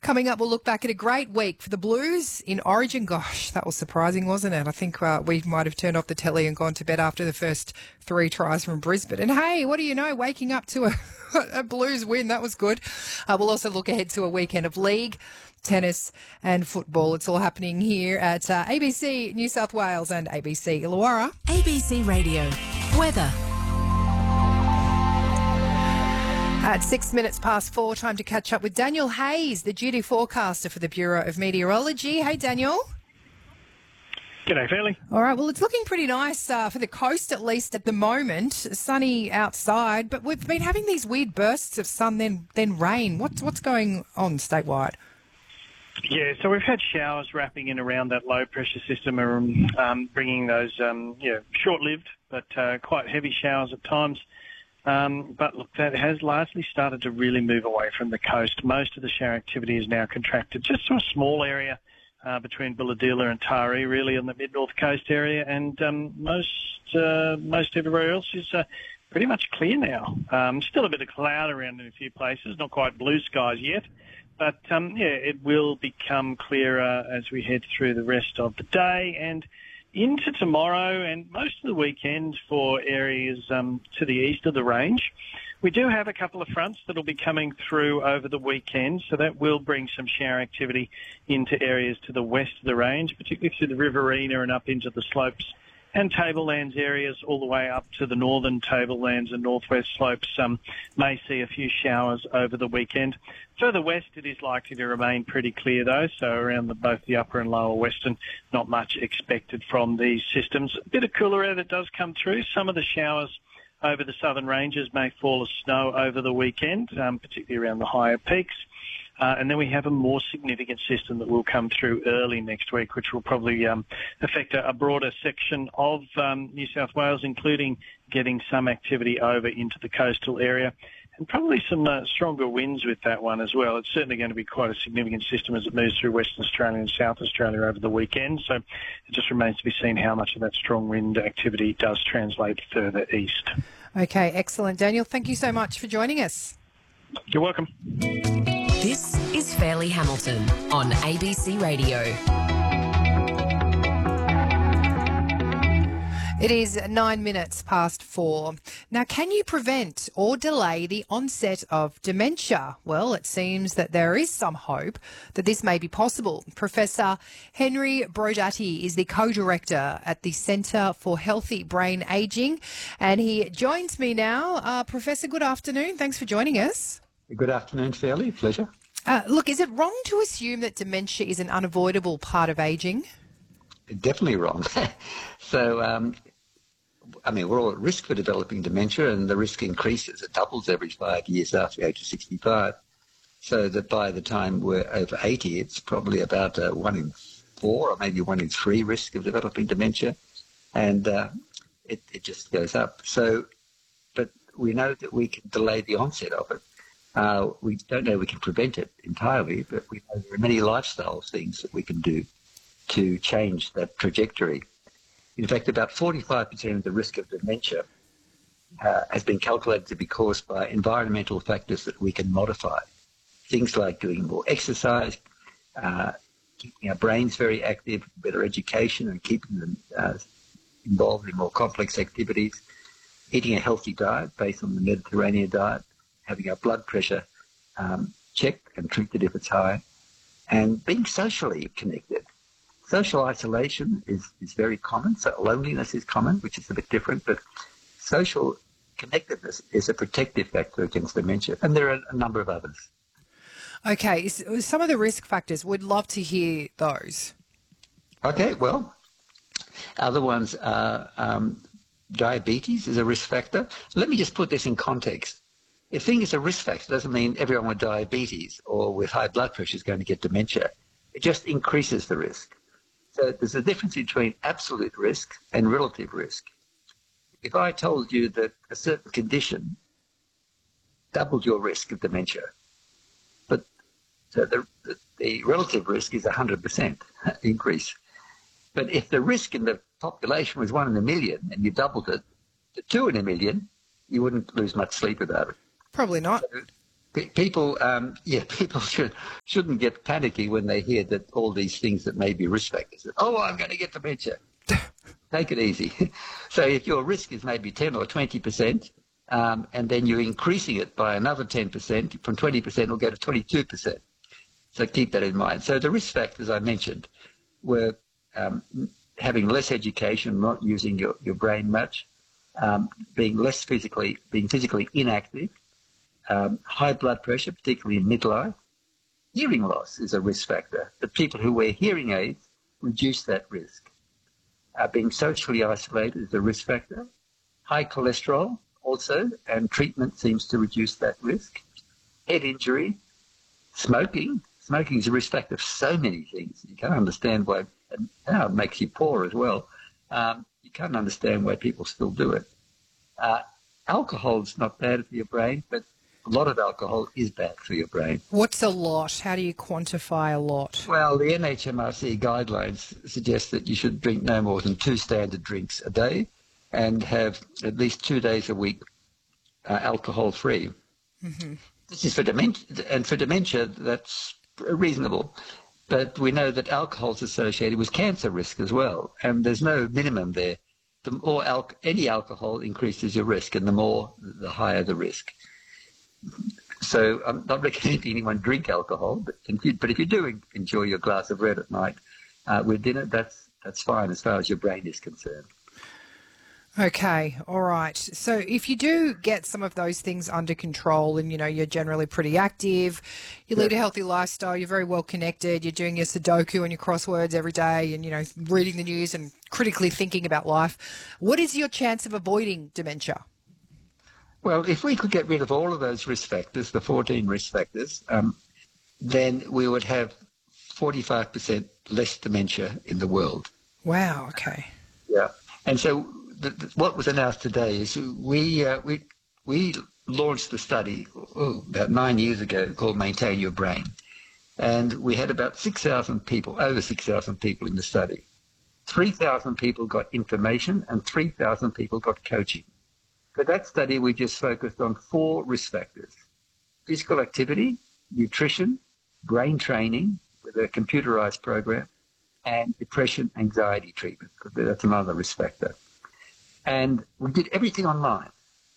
Coming up, we'll look back at a great week for the Blues in Origin. Gosh, that was surprising, wasn't it? I think we might have turned off the telly and gone to bed after the first 3 tries from Brisbane. And hey, what do you know, waking up to a Blues win, that was good. We'll also look ahead to a weekend of league, tennis and football. It's all happening here at ABC New South Wales and ABC Illawarra. ABC Radio. Weather. At 6 minutes past 4, time to catch up with Daniel Hayes, the duty forecaster for the Bureau of Meteorology. Hey, Daniel. G'day, Fairley. All right, well, it's looking pretty nice for the coast, at least at the moment. Sunny outside, but we've been having these weird bursts of sun, then rain. What's going on statewide? Yeah, so we've had showers wrapping in around that low-pressure system, bringing those short-lived but quite heavy showers at times. But look, that has largely started to really move away from the coast. Most of the shower activity is now contracted just to a small area between Bulahdelah and Taree, really on the mid-north coast area, and most everywhere else is pretty much clear now. Still a bit of cloud around in a few places, not quite blue skies yet, but it will become clearer as we head through the rest of the day and into tomorrow and most of the weekend for areas to the east of the range. We do have a couple of fronts that will be coming through over the weekend, so that will bring some shower activity into areas to the west of the range, particularly through the Riverina and up into the slopes and tablelands areas all the way up to the northern tablelands and northwest slopes. May see a few showers over the weekend. Further west, it is likely to remain pretty clear, though, so around both the upper and lower western, not much expected from these systems. A bit of cooler air that does come through. Some of the showers over the southern ranges may fall as snow over the weekend, particularly around the higher peaks. And then we have a more significant system that will come through early next week, which will probably affect a broader section of New South Wales, including getting some activity over into the coastal area. And probably some stronger winds with that one as well. It's certainly going to be quite a significant system as it moves through Western Australia and South Australia over the weekend. So it just remains to be seen how much of that strong wind activity does translate further east. Okay, excellent. Daniel, thank you so much for joining us. You're welcome. This is Fairley Hamilton on ABC Radio. It is 9 minutes past 4. Now, can you prevent or delay the onset of dementia? Well, it seems that there is some hope that this may be possible. Professor Henry Brodatti is the co-director at the Centre for Healthy Brain Ageing, and he joins me now. Professor, good afternoon. Thanks for joining us. Good afternoon, Fairley. Pleasure. Look, is it wrong to assume that dementia is an unavoidable part of ageing? Definitely wrong. So, we're all at risk for developing dementia, and the risk increases. It doubles every 5 years after the age of 65. So that by the time we're over 80, it's probably about 1 in 4 or maybe 1 in 3 risk of developing dementia. And it just goes up. So, but we know that we can delay the onset of it. We don't know we can prevent it entirely, but we know there are many lifestyle things that we can do to change that trajectory. In fact, about 45% of the risk of dementia has been calculated to be caused by environmental factors that we can modify. Things like doing more exercise, keeping our brains very active, better education and keeping them involved in more complex activities, eating a healthy diet based on the Mediterranean diet, having our blood pressure checked and treated if it's high, and being socially connected. Social isolation is very common, so loneliness is common, which is a bit different, but social connectedness is a protective factor against dementia, and there are a number of others. Okay, some of the risk factors, we'd love to hear those. Okay, well, other ones are diabetes is a risk factor. Let me just put this in context. If thing is a risk factor, doesn't mean everyone with diabetes or with high blood pressure is going to get dementia. It just increases the risk. So there's a difference between absolute risk and relative risk. If I told you that a certain condition doubled your risk of dementia, but so the relative risk is 100% increase. But if the risk in the population was 1 in a million and you doubled it to 2 in a million, you wouldn't lose much sleep about it. Probably not. People, people shouldn't get panicky when they hear that all these things that may be risk factors. Oh, I'm going to get dementia. Take it easy. So if your risk is maybe 10 or 20%, and then you're increasing it by another 10%, from 20% it'll go to 22%. So keep that in mind. So the risk factors I mentioned were having less education, not using your brain much, being physically inactive, high blood pressure, particularly in midlife. Hearing loss is a risk factor. The people who wear hearing aids reduce that risk. Being socially isolated is a risk factor. High cholesterol also, and treatment seems to reduce that risk. Head injury, smoking. Smoking is a risk factor of so many things. You can't understand why, and now it makes you poor as well. You can't understand why people still do it. Alcohol is not bad for your brain, but a lot of alcohol is bad for your brain. What's a lot? How do you quantify a lot? Well, the NHMRC guidelines suggest that you should drink no more than 2 standard drinks a day and have at least 2 days a week alcohol-free. Mm-hmm. This is for dementia, and for dementia, that's reasonable. But we know that alcohol is associated with cancer risk as well, and there's no minimum there. The more any alcohol increases your risk, and the higher the risk. So I'm not recommending anyone drink alcohol, but if you do enjoy your glass of red at night with dinner, that's fine as far as your brain is concerned. Okay, all right. So if you do get some of those things under control and, you're generally pretty active, you lead a healthy lifestyle, you're very well connected, you're doing your Sudoku and your crosswords every day and, reading the news and critically thinking about life, what is your chance of avoiding dementia? Well, if we could get rid of all of those risk factors, the 14 risk factors, then we would have 45% less dementia in the world. Wow, okay. Yeah. And so what was announced today is we launched the study about 9 years ago called Maintain Your Brain. And we had about 6,000 people, over 6,000 people in the study. 3,000 people got information and 3,000 people got coaching. For that study, we just focused on 4 risk factors: physical activity, nutrition, brain training with a computerized program, and depression, anxiety treatment, because that's another risk factor. And we did everything online.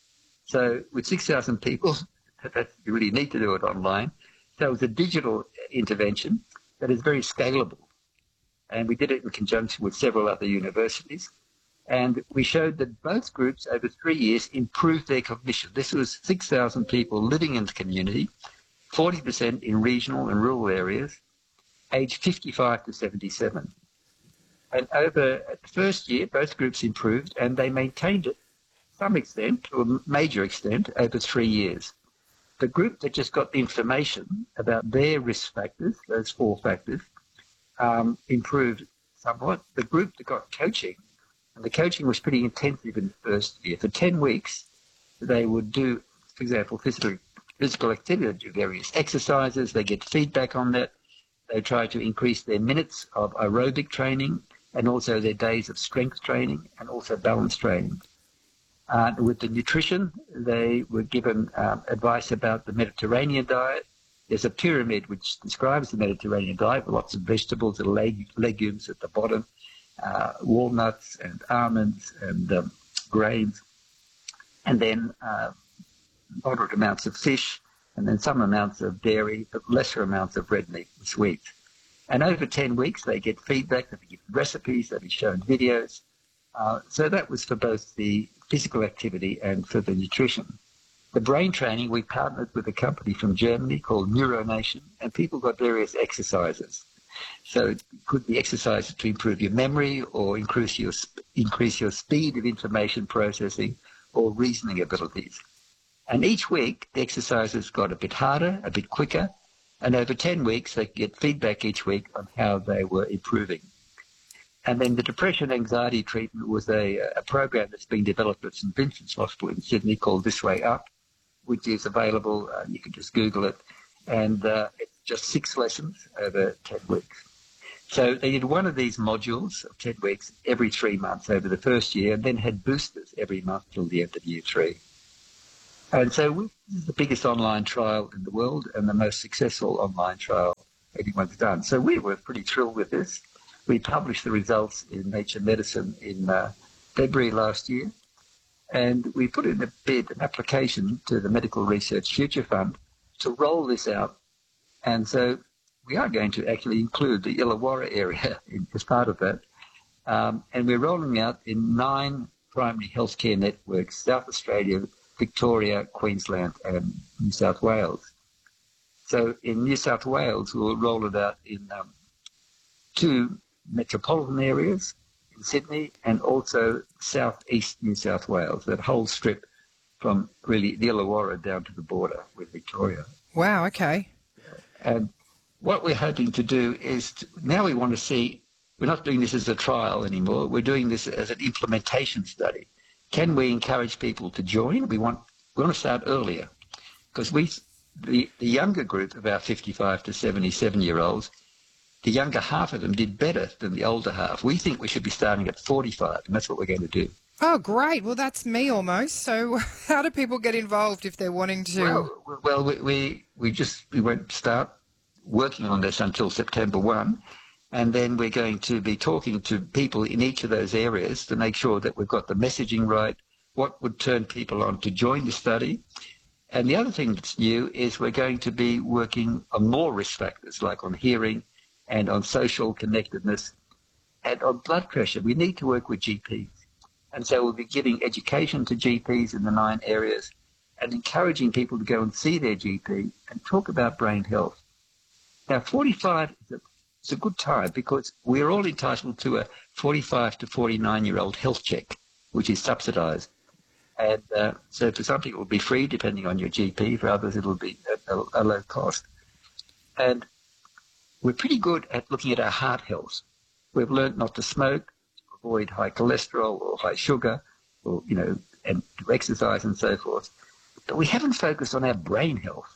So with 6,000 people, you really need to do it online. So it was a digital intervention that is very scalable. And we did it in conjunction with several other universities. And we showed that both groups over 3 years improved their cognition. This was 6,000 people living in the community, 40% in regional and rural areas, aged 55 to 77. And over the first year, both groups improved, and they maintained it to some extent, to a major extent, over 3 years. The group that just got the information about their risk factors, those 4 factors, improved somewhat. The group that got coaching, and the coaching was pretty intensive in the first year. For 10 weeks, they would do, for example, physical activity, do various exercises. They get feedback on that. They try to increase their minutes of aerobic training and also their days of strength training and also balance training. With the nutrition, they were given advice about the Mediterranean diet. There's a pyramid which describes the Mediterranean diet with lots of vegetables and legumes at the bottom, walnuts and almonds and grains, and then moderate amounts of fish, and then some amounts of dairy, but lesser amounts of red meat and sweets. And over 10 weeks, they get feedback, they get recipes, they be shown videos. So that was for both the physical activity and for the nutrition. The brain training, we partnered with a company from Germany called NeuroNation, and people got various exercises. So it could be exercises to improve your memory or increase your speed of information processing or reasoning abilities. And each week, the exercises got a bit harder, a bit quicker, and over 10 weeks, they get feedback each week on how they were improving. And then the depression anxiety treatment was a program that's been developed at St Vincent's Hospital in Sydney called This Way Up, which is available. You can just Google it. And it's just 6 lessons over 10 weeks. So they did one of these modules of 10 weeks every 3 months over the first year, and then had boosters every month till the end of year 3. And so this is the biggest online trial in the world and the most successful online trial anyone's done. So we were pretty thrilled with this. We published the results in Nature Medicine in February last year, and we put in a bid, an application to the Medical Research Future Fund to roll this out. And so we are going to actually include the Illawarra area as part of that. And we're rolling out in 9 primary healthcare networks, South Australia, Victoria, Queensland and New South Wales. So in New South Wales, we'll roll it out in 2 metropolitan areas, in Sydney and also southeast New South Wales, that whole strip from really the Illawarra down to the border with Victoria. Wow, okay. And what we're hoping to do is, now we want to see, we're not doing this as a trial anymore, we're doing this as an implementation study. Can we encourage people to join? We want to start earlier, because the younger group of our 55 to 77-year-olds, the younger half of them did better than the older half. We think we should be starting at 45, and that's what we're going to do. Oh, great. Well, that's me almost. So how do people get involved if they're wanting to? Well, we won't start working on this until September 1, and then we're going to be talking to people in each of those areas to make sure that we've got the messaging right, what would turn people on to join the study. And the other thing that's new is we're going to be working on more risk factors, like on hearing and on social connectedness and on blood pressure. We need to work with GPs. And so we'll be giving education to GPs in the 9 areas and encouraging people to go and see their GP and talk about brain health. Now, 45 is a good time because we're all entitled to a 45 to 49-year-old health check, which is subsidised. And so for some people it will be free, depending on your GP. For others, it'll be at a low cost. And we're pretty good at looking at our heart health. We've learned not to smoke, avoid high cholesterol or high sugar, or, and do exercise and so forth. But we haven't focused on our brain health.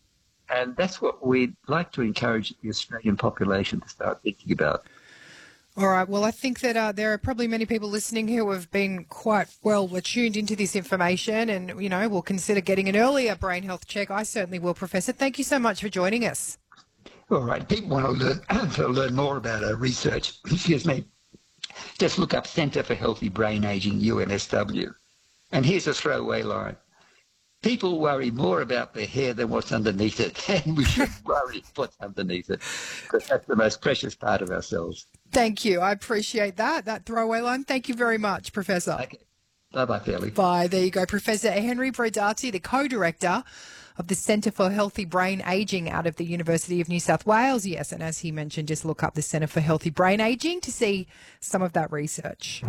And that's what we'd like to encourage the Australian population to start thinking about. All right. Well, I think that there are probably many people listening who have been quite well tuned into this information and, will consider getting an earlier brain health check. I certainly will, Professor. Thank you so much for joining us. All right. People want to learn more about our research. Excuse me. Just look up Centre for Healthy Brain Aging, UNSW. And here's a throwaway line. People worry more about their hair than what's underneath it, and we should worry what's underneath it, because that's the most precious part of ourselves. Thank you. I appreciate that throwaway line. Thank you very much, Professor. Okay. Bye-bye, Fairley. Bye. There you go. Professor Henry Brodati, the co-director of the Centre for Healthy Brain Aging out of the University of New South Wales. Yes, and as he mentioned, just look up the Centre for Healthy Brain Aging to see some of that research.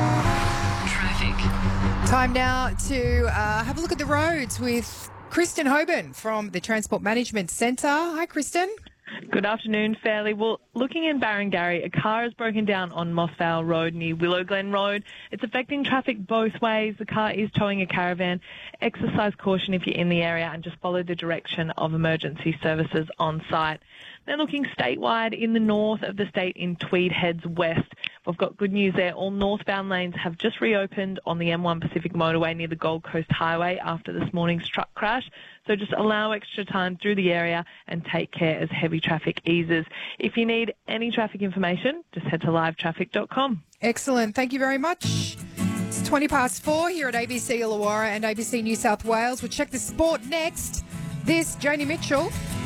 Traffic. Time now to have a look at the roads with Kristen Hoban from the Transport Management Centre. Hi, Kristen. Good afternoon, Fairley. Well, looking in Barrengarry, a car has broken down on Mossvale Road near Willow Glen Road. It's affecting traffic both ways. The car is towing a caravan. Exercise caution if you're in the area and just follow the direction of emergency services on site. Then looking statewide in the north of the state in Tweed heads west. We've got good news there. All northbound lanes have just reopened on the M1 Pacific motorway near the Gold Coast Highway after this morning's truck crash. So just allow extra time through the area and take care as heavy traffic eases. If you need any traffic information, just head to livetraffic.com. Excellent. Thank you very much. It's 4:20 here at ABC Illawarra and ABC New South Wales. We'll check the sport next. This, Joni Mitchell.